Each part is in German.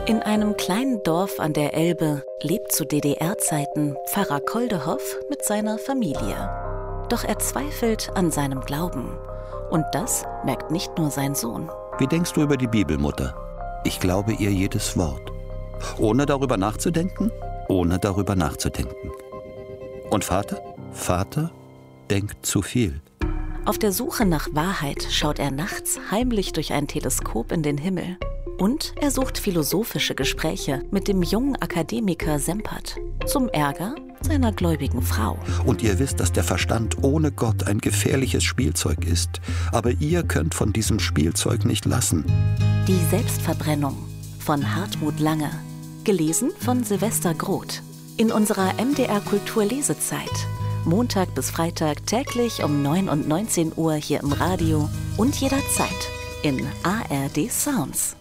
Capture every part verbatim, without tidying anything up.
In einem kleinen Dorf an der Elbe lebt zu D D R-Zeiten Pfarrer Koldehoff mit seiner Familie. Doch er zweifelt an seinem Glauben. Und das merkt nicht nur sein Sohn. Wie denkst du über die Bibel, Mutter? Ich glaube ihr jedes Wort. Ohne darüber nachzudenken? Ohne darüber nachzudenken. Und Vater? Vater denkt zu viel. Auf der Suche nach Wahrheit schaut er nachts heimlich durch ein Teleskop in den Himmel. Und er sucht philosophische Gespräche mit dem jungen Akademiker Sempert. Zum Ärger seiner gläubigen Frau. Und ihr wisst, dass der Verstand ohne Gott ein gefährliches Spielzeug ist. Aber ihr könnt von diesem Spielzeug nicht lassen. Die Selbstverbrennung von Hartmut Lange. Gelesen von Silvester Groth. In unserer M D R Kultur Lesezeit. Montag bis Freitag täglich um neun und neunzehn Uhr hier im Radio und jederzeit in A R D Sounds.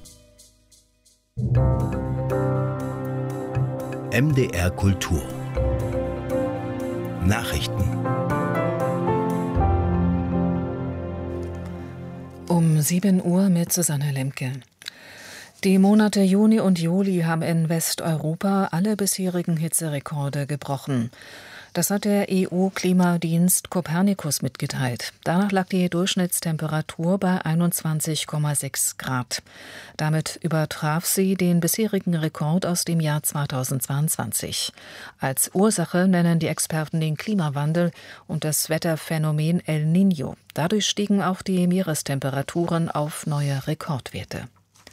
M D R Kultur Nachrichten. Um sieben Uhr mit Susanne Lemke. Die Monate Juni und Juli haben in Westeuropa alle bisherigen Hitzerekorde gebrochen. Das hat der E U-Klimadienst Copernicus mitgeteilt. Danach lag die Durchschnittstemperatur bei einundzwanzig Komma sechs Grad. Damit übertraf sie den bisherigen Rekord aus dem Jahr zweitausendzweiundzwanzig. Als Ursache nennen die Experten den Klimawandel und das Wetterphänomen El Niño. Dadurch stiegen auch die Meerestemperaturen auf neue Rekordwerte.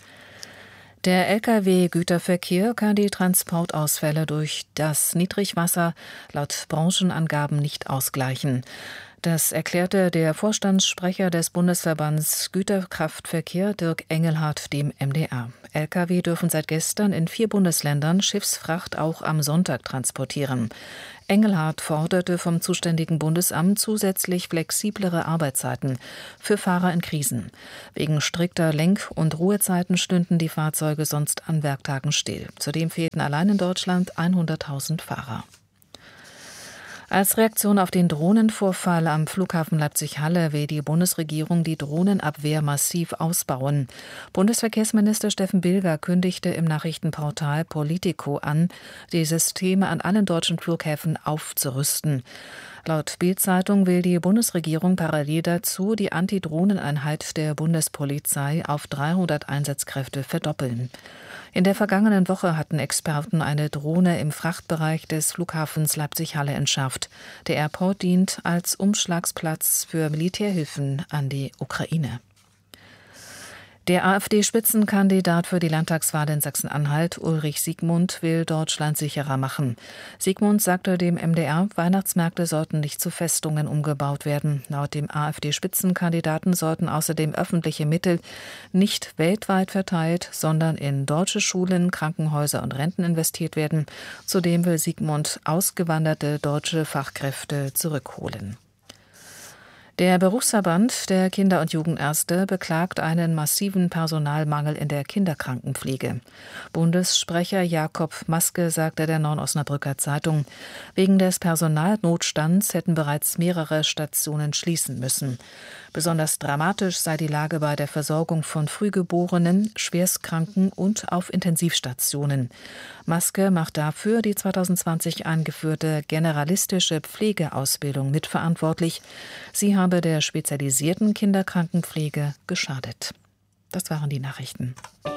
Der L K W-Güterverkehr kann die Transportausfälle durch das Niedrigwasser laut Branchenangaben nicht ausgleichen. Das erklärte der Vorstandssprecher des Bundesverbands Güterkraftverkehr Dirk Engelhardt dem M D R. L K W dürfen seit gestern in vier Bundesländern Schiffsfracht auch am Sonntag transportieren. Engelhardt forderte vom zuständigen Bundesamt zusätzlich flexiblere Arbeitszeiten für Fahrer in Krisen. Wegen strikter Lenk- und Ruhezeiten stünden die Fahrzeuge sonst an Werktagen still. Zudem fehlten allein in Deutschland hunderttausend Fahrer. Als Reaktion auf den Drohnenvorfall am Flughafen Leipzig-Halle will die Bundesregierung die Drohnenabwehr massiv ausbauen. Bundesverkehrsminister Steffen Bilger kündigte im Nachrichtenportal Politico an, die Systeme an allen deutschen Flughäfen aufzurüsten. Laut Bild-Zeitung will die Bundesregierung parallel dazu die Antidrohneneinheit der Bundespolizei auf dreihundert Einsatzkräfte verdoppeln. In der vergangenen Woche hatten Experten eine Drohne im Frachtbereich des Flughafens Leipzig-Halle entschärft. Der Airport dient als Umschlagsplatz für Militärhilfen an die Ukraine. Der AfD-Spitzenkandidat für die Landtagswahl in Sachsen-Anhalt, Ulrich Siegmund, will Deutschland sicherer machen. Siegmund sagte dem M D R, Weihnachtsmärkte sollten nicht zu Festungen umgebaut werden. Laut dem AfD-Spitzenkandidaten sollten außerdem öffentliche Mittel nicht weltweit verteilt, sondern in deutsche Schulen, Krankenhäuser und Renten investiert werden. Zudem will Siegmund ausgewanderte deutsche Fachkräfte zurückholen. Der Berufsverband der Kinder- und Jugendärzte beklagt einen massiven Personalmangel in der Kinderkrankenpflege. Bundessprecher Jakob Maske sagte der Neuen-Osnabrücker Zeitung, wegen des Personalnotstands hätten bereits mehrere Stationen schließen müssen. Besonders dramatisch sei die Lage bei der Versorgung von Frühgeborenen, Schwerstkranken und auf Intensivstationen. Maske macht dafür die zweitausendzwanzig eingeführte generalistische Pflegeausbildung mitverantwortlich. Sie habe der spezialisierten Kinderkrankenpflege geschadet. Das waren die Nachrichten.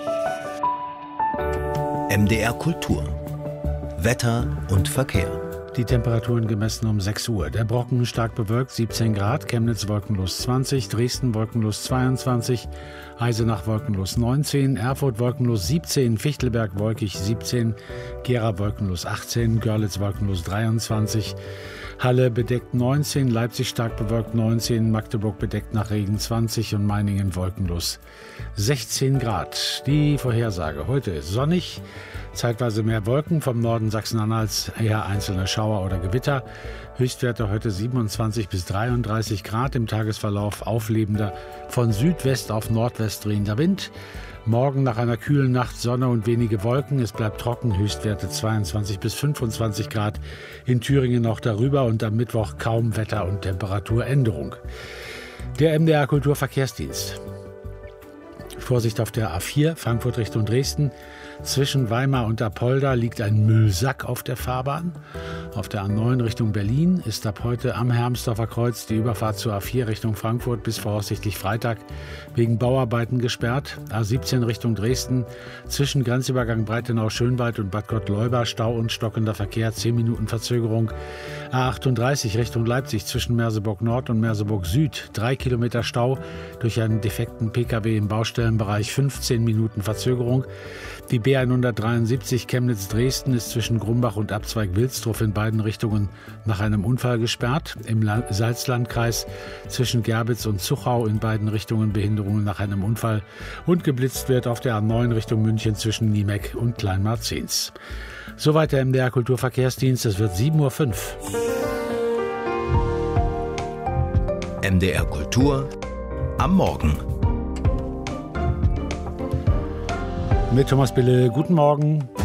M D R Kultur Wetter und Verkehr. Die Temperaturen gemessen um sechs Uhr. Der Brocken stark bewölkt, siebzehn Grad, Chemnitz wolkenlos zwanzig, Dresden wolkenlos zweiundzwanzig, Eisenach wolkenlos neunzehn, Erfurt wolkenlos siebzehn, Fichtelberg wolkig siebzehn, Gera wolkenlos achtzehn, Görlitz wolkenlos dreiundzwanzig, Halle bedeckt neunzehn, Leipzig stark bewölkt neunzehn, Magdeburg bedeckt nach Regen zwanzig und Meiningen wolkenlos sechzehn Grad. Die Vorhersage: Heute ist sonnig, zeitweise mehr Wolken, vom Norden Sachsen-Anhalts eher einzelne Schauer oder Gewitter. Höchstwerte heute siebenundzwanzig bis dreiunddreißig Grad, im Tagesverlauf auflebender, von Südwest auf Nordwest drehender Wind. Morgen nach einer kühlen Nacht Sonne und wenige Wolken. Es bleibt trocken, Höchstwerte zweiundzwanzig bis fünfundzwanzig Grad. In Thüringen noch darüber und am Mittwoch kaum Wetter- und Temperaturänderung. Der M D R Kulturverkehrsdienst. Vorsicht auf der A vier, Frankfurt Richtung Dresden. Zwischen Weimar und Apolda liegt ein Müllsack auf der Fahrbahn. Auf der A neun Richtung Berlin ist ab heute am Hermsdorfer Kreuz die Überfahrt zur A vier Richtung Frankfurt bis voraussichtlich Freitag wegen Bauarbeiten gesperrt. A siebzehn Richtung Dresden zwischen Grenzübergang Breitenau-Schönwald und Bad Gott-Leuba Stau und stockender Verkehr, zehn Minuten Verzögerung. A achtunddreißig Richtung Leipzig zwischen Merseburg Nord und Merseburg Süd, drei Kilometer Stau durch einen defekten Pkw im Baustellenbereich, fünfzehn Minuten Verzögerung. Die B hundertdreiundsiebzig Chemnitz-Dresden ist zwischen Grumbach und Abzweig Wilsdruff in beiden Richtungen nach einem Unfall gesperrt. Im Salzlandkreis zwischen Gerbitz und Zuchau in beiden Richtungen Behinderungen nach einem Unfall. Und geblitzt wird auf der A neun Richtung München zwischen Niemeck und Kleinmarzens. Soweit der M D R Kulturverkehrsdienst. Es wird sieben Uhr fünf. M D R Kultur am Morgen. Mit Thomas Bille, guten Morgen.